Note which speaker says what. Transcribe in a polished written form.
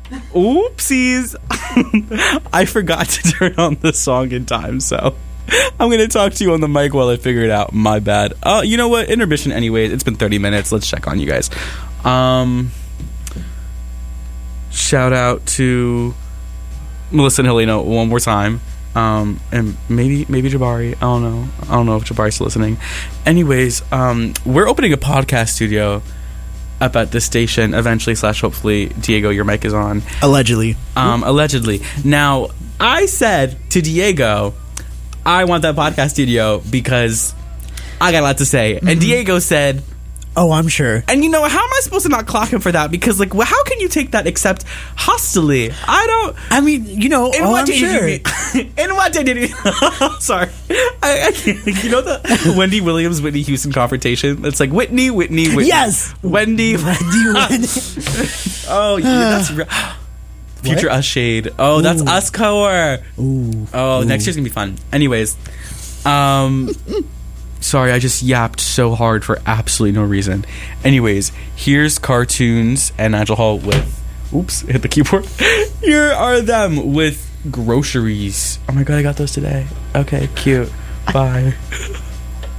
Speaker 1: Oopsies. I forgot to turn on the song in time, so I'm going to talk to you on the mic while I figure it out. My bad. You know what? Intermission anyways. It's been 30 minutes. Let's check on you guys. Shout out to Melissa and Helena one more time. And maybe Jabari. I don't know if Jabari's still listening. Anyways, we're opening a podcast studio up at this station eventually / hopefully. Diego, your mic is on.
Speaker 2: Allegedly.
Speaker 1: Allegedly. Now, I said to Diego, I want that podcast studio because I got a lot to say. And Diego said,
Speaker 2: oh, I'm sure.
Speaker 1: And you know, how am I supposed to not clock him for that? Because, like, how can you take that except hostilely?
Speaker 2: I mean, you know, I'm sure.
Speaker 1: In what day did he... Sorry. I can't, you know the Wendy Williams, Whitney Houston confrontation? It's like, Whitney.
Speaker 2: Yes!
Speaker 1: Wendy. Oh, yeah, that's real. Future Us shade. Oh, that's Us Core. Oh, next year's gonna be fun. Anyways, sorry, I just yapped so hard for absolutely no reason. Anyways, here's Cartoons and Nigel Hall with... Oops, hit the keyboard. Here are them with groceries. Oh my god, I got those today. Okay, cute. Bye.